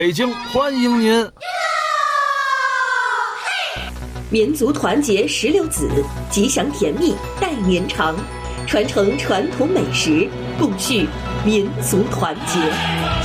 北京欢迎您！ 民族团结16子，吉祥甜蜜待年长，传承传统美食，共续民族团结。